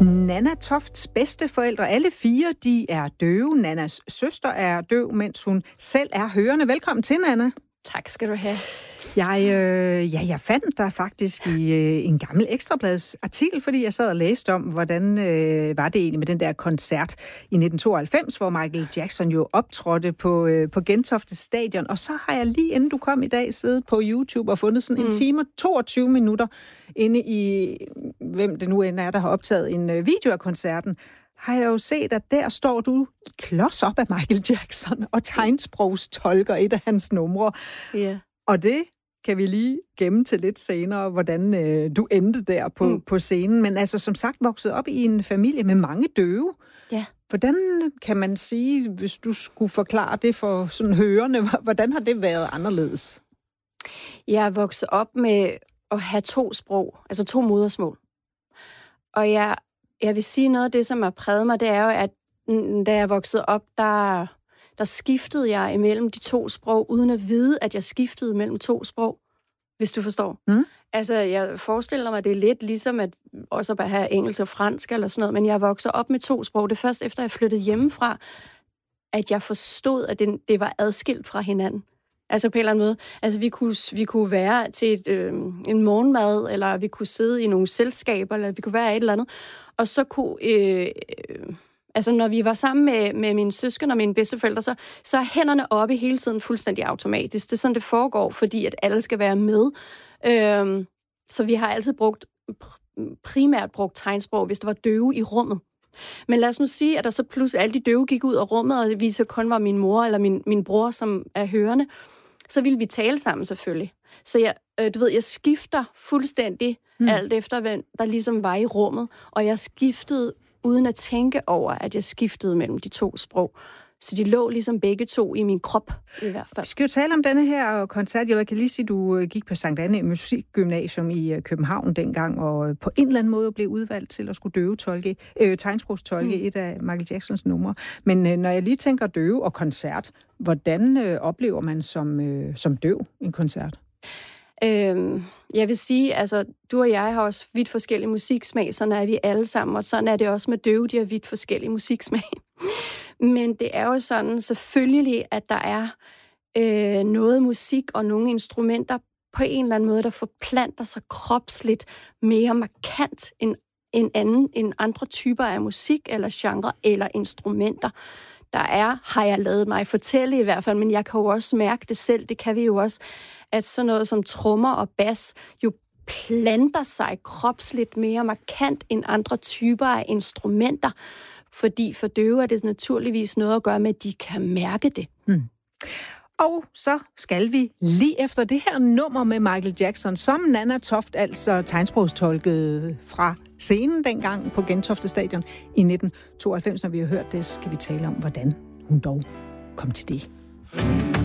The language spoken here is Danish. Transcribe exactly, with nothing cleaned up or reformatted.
Nanna Tofts bedsteforældre, alle fire, de er døve. Nannas søster er døv, mens hun selv er hørende. Velkommen til, Nanna. Tak skal du have. Jeg, øh, ja, jeg fandt dig faktisk i øh, en gammel Ekstrablads artikel, fordi jeg sad og læste om, hvordan øh, var det egentlig med den der koncert i nitten tooghalvfems, hvor Michael Jackson jo optrådte på, øh, på Gentofte Stadion. Og så har jeg lige inden du kom i dag siddet på YouTube og fundet sådan mm. en time og toogtyve minutter inde i, hvem det nu end er, der har optaget en øh, video af koncerten. Har jeg jo set, at der står du klods op af Michael Jackson og tegnsprogstolker et af hans numre. Yeah. Og det kan vi lige gemme til lidt senere, hvordan øh, du endte der på, mm. på scenen. Men altså, som sagt, vokset op i en familie med mange døve. Ja. Hvordan kan man sige, hvis du skulle forklare det for sådan hørende, hvordan har det været anderledes? Jeg er vokset op med at have to sprog, altså to modersmål. Og jeg, jeg vil sige noget af det, som har præget mig, det er jo, at da jeg voksede op, der... der skiftede jeg imellem de to sprog, uden at vide, at jeg skiftede mellem to sprog, hvis du forstår. Mm. Altså, jeg forestiller mig, det er lidt ligesom at også at have engelsk og fransk eller sådan noget, men jeg voksede op med to sprog. Det er først efter, jeg flyttede hjemmefra, at jeg forstod, at det, det var adskilt fra hinanden. Altså på en eller anden måde. Altså, vi kunne, vi kunne være til et, øh, en morgenmad, eller vi kunne sidde i nogle selskaber, eller vi kunne være et eller andet, og så kunne... Øh, øh, Altså, når vi var sammen med, med mine søskende og mine bedsteforældre, så, så er hænderne oppe hele tiden fuldstændig automatisk. Det er sådan, det foregår, fordi at alle skal være med. Øhm, så vi har altid brugt, primært brugt tegnsprog, hvis der var døve i rummet. Men lad os nu sige, at der så pludselig alle de døve gik ud af rummet, og vi så kun var min mor eller min, min bror, som er hørende, så ville vi tale sammen selvfølgelig. Så jeg, øh, du ved, jeg skifter fuldstændig mm. alt efter, hvem der ligesom var i rummet, og jeg skiftede uden at tænke over, at jeg skiftede mellem de to sprog. Så de lå ligesom begge to i min krop, i hvert fald. Vi skal jo tale om denne her koncert. Jeg kan lige sige, at du gik på Sankt Anne Musikgymnasium i København dengang, og på en eller anden måde blev udvalgt til at skulle døvetolke, øh, tegnsprogstolke mm. et af Michael Jacksons numre. Men øh, når jeg lige tænker døve og koncert, hvordan øh, oplever man som, øh, som døv en koncert? Øhm, jeg vil sige, altså, du og jeg har også vidt forskellige musiksmag, sådan er vi alle sammen, og sådan er det også med døve, de har vidt forskellige musiksmag. Men det er jo sådan selvfølgelig, at der er øh, noget musik og nogle instrumenter på en eller anden måde, der forplanter sig kropsligt mere markant end, end, anden, end andre typer af musik eller genre eller instrumenter. Der er, har jeg lavet mig fortælle i hvert fald, men jeg kan jo også mærke det selv, det kan vi jo også, at sådan noget som trommer og bas jo planter sig kropsligt mere markant end andre typer af instrumenter, fordi for døve er det naturligvis noget at gøre med, at de kan mærke det. Hmm. Og så skal vi lige efter det her nummer med Michael Jackson, som Nanna Toft altså tegnsprogstolkede fra scenen dengang på Gentofte Stadion i nitten tooghalvfems. Når vi har hørt det, skal vi tale om, hvordan hun dog kom til det.